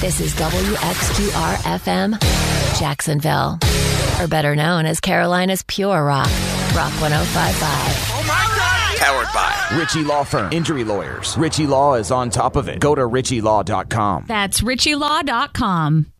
This is WXQR-FM, Jacksonville. Or better known as Carolina's Pure Rock. Rock 105.5. Oh my God! Powered by Ritchie Law Firm. Injury lawyers. Ritchie Law is on top of it. Go to ritchielaw.com. That's ritchielaw.com.